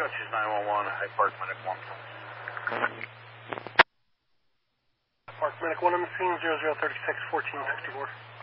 Coaches 911, Hyde Park Medic 1. Park Medic 1 on the scene, 0036 1464.